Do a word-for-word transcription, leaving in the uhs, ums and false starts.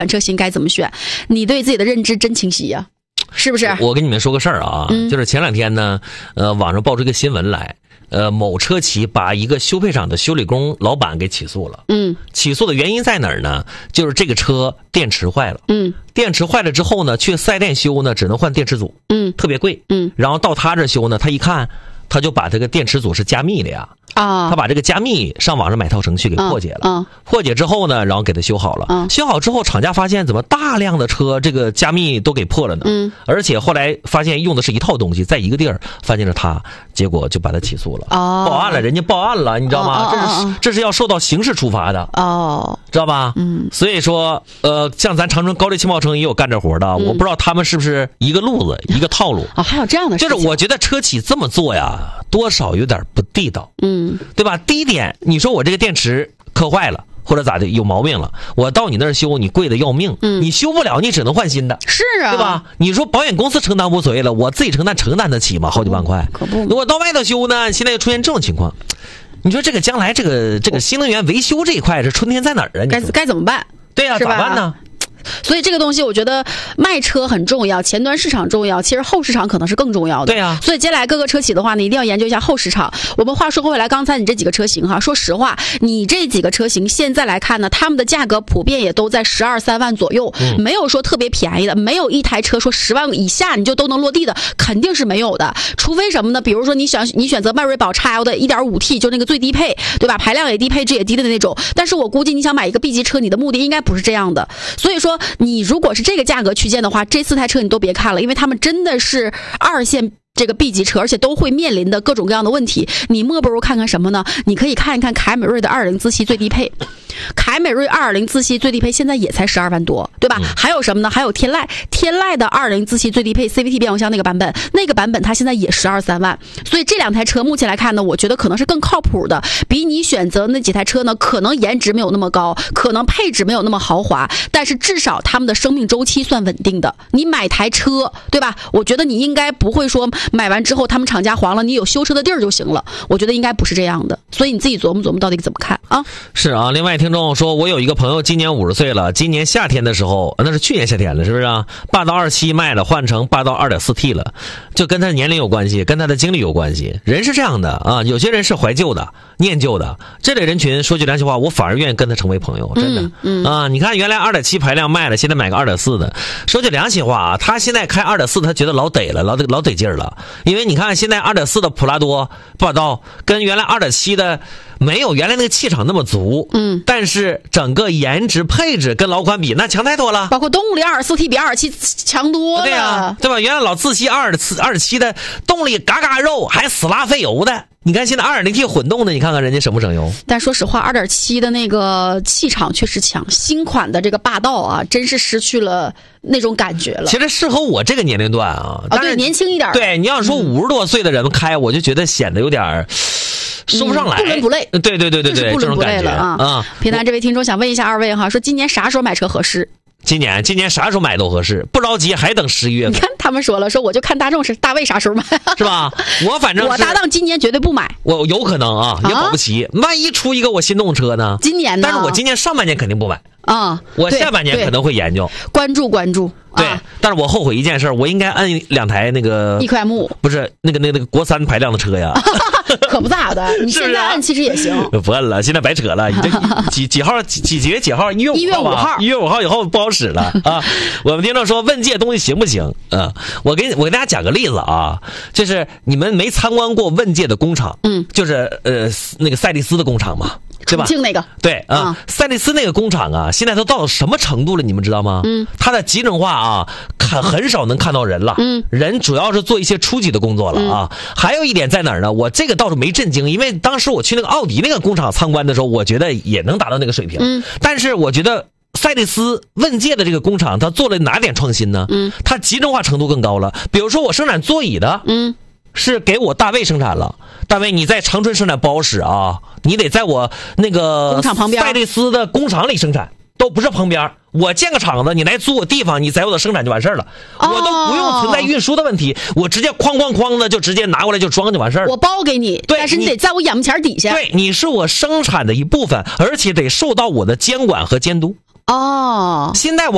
车型该怎么选？你对自己的认知真清晰呀、啊，是不是？ 我跟你们说个事儿啊、嗯，就是前两天呢，呃，网上爆出一个新闻来，呃，某车企把一个修配厂的修理工老板给起诉了。嗯，起诉的原因在哪儿呢？就是这个车电池坏了。嗯，电池坏了之后呢，去四 S 店修呢，只能换电池组。嗯，特别贵。嗯，然后到他这修呢，他一看，他就把这个电池组是加密的呀。啊，他把这个加密上网上买套程序给破解了。嗯，嗯破解之后呢，然后给他修好了。嗯，修好之后，厂家发现怎么大量的车这个加密都给破了呢？嗯，而且后来发现用的是一套东西，在一个地儿发现了他，结果就把他起诉了。哦，报案了，人家报案了，你知道吗？哦、这是、哦、这是要受到刑事处罚的。哦，知道吧？嗯，所以说，呃，像咱长春高丽汽贸城也有干这活的、嗯，我不知道他们是不是一个路子，一个套路。 哦，还有这样的事情。 就是我觉得车企这么做呀，多少有点不地道。嗯。对吧？第一点，你说我这个电池磕坏了或者咋的有毛病了，我到你那儿修，你贵的要命，嗯，你修不了，你只能换新的， 是啊， 对吧？你说保险公司承担无所谓了，我自己承担承担得起吗？好几万块， 可不。 如果到外头修呢，现在又出现这种情况，你说这个将来这个这个新能源维修这一块，这春天在哪儿啊？ 该该怎么办？ 对呀、啊，咋办呢？ 所以这个东西我觉得卖车很重要，前端市场重要，其实后市场可能是更重要的。 对啊， 所以接下来各个车企的话呢，一定要研究一下后市场。我们话说回来，刚才你这几个车型哈，说实话，你这几个车型现在来看呢，他们的价格普遍也都在十二三万左右、嗯，没有说特别便宜的，没有一台车说十万以下你就都能落地的，肯定是没有的。除非什么呢？比如说你选你选择迈锐宝 X L 的 一点五 T， 就那个最低配，对吧？排量也低，配置也低的那种。但是我估计你想买一个 B 级车，你的目的应该不是这样的。所以说，你如果是这个价格区间的话，这四台车你都别看了，因为他们真的是二线这个 B 级车，而且都会面临的各种各样的问题。你莫不如看看什么呢？你可以看一看凯美瑞的二点零自吸最低配，凯美瑞二点零自吸最低配现在也才十二万多，对吧、嗯？还有什么呢？还有天籁，天籁的二点零自吸最低配 C V T 变速箱那个版本，那个版本它现在也十二三万。所以这两台车目前来看呢，我觉得可能是更靠谱的，比你选择那几台车呢，可能颜值没有那么高，可能配置没有那么豪华，但是至少他们的生命周期算稳定的。你买台车，对吧？我觉得你应该不会说买完之后他们厂家黄了，你有修车的地儿就行了。我觉得应该不是这样的，所以你自己琢磨琢磨到底怎么看啊？ 是啊，另外听众说，我有一个朋友今年五十岁了，今年夏天的时候，那是去年夏天了，是不是啊？霸道二七卖了，换成霸道 二点四 T 了，就跟他的年龄有关系，跟他的经历有关系。人是这样的啊，有些人是怀旧的、念旧的，这类人群说句良心话，我反而愿意跟他成为朋友，真的。嗯嗯、啊，你看原来 二点七 排量卖了，现在买个 二点四 的，说句良心话啊，他现在开 二点四 他觉得老得了，老得老得劲儿了，因为你看现在 二点四 的普拉多霸道跟原来 二点七 的没有原来那个气场那么足，嗯，但是整个颜值配置跟老款比那强太多了， 包括动力 二点四 T 比 二点七 强多了， 对呀、啊，对吧？原来老自吸二点七的动力嘎嘎肉，还死拉费油的。你看现在 二点零 T 混动的，你看看人家省不省油？ 但说实话 二点七 的那个气场确实强，新款的这个霸道啊，真是失去了那种感觉了。 其实适合我这个年龄段啊， 啊对，年轻一点。 对，你要说五十多岁的人开、嗯，我就觉得显得有点说不上来， 嗯、不伦不类。 对对对对对， 不伦不类了啊！啊，平南这位听众想问一下二位哈，说今年啥时候买车合适？ 今年今年啥时候买都合适，不着急，还等十一月份。 你看他们说了，说我就看大众是大卫啥时候买， 是吧？我反正我搭档今年绝对不买， 我有可能啊，也保不齐、啊，万一出一个我心动车呢？ 今年呢？ 但是我今年上半年肯定不买啊， 我下半年可能会研究， 关注关注。 对、 啊， 但是我后悔一件事，我应该摁两台那个一块木， 不是那个那个那个国三排量的车呀， 可不咋的，你现在摁其实也行， 不摁了，现在白扯了，你这几几号几几月几号？一月一月五号， 一月五号以后不好使了啊！我们听众说问界东西行不行？嗯，我给我给大家讲个例子啊，就是你们没参观过问界的工厂，嗯，就是呃那个赛力斯的工厂嘛。对吧？ 重庆那个对啊，赛力斯那个工厂啊，现在都到了什么程度了？你们知道吗？嗯，它的集成化啊，看很少能看到人了。嗯，人主要是做一些初级的工作了啊。嗯、还有一点在哪儿呢？我这个倒是没震惊，因为当时我去那个奥迪那个工厂参观的时候，我觉得也能达到那个水平。嗯，但是我觉得赛力斯问界的这个工厂，它做了哪点创新呢？嗯，它集成化程度更高了。比如说我生产座椅的，嗯。是给我大卫生产了，大卫你在长春生产不好使啊，你得在我那个工厂旁边， 赛力斯的工厂里生产，都不是旁边。我建个厂子，你来租我地方，你在我的生产就完事儿了，哦、我都不用存在运输的问题，我直接哐哐哐的就直接拿过来就装就完事儿了。 我包给你， 对， 但是你得在我眼前底下。 对，你是我生产的一部分，而且得受到我的监管和监督。 哦， 现在我。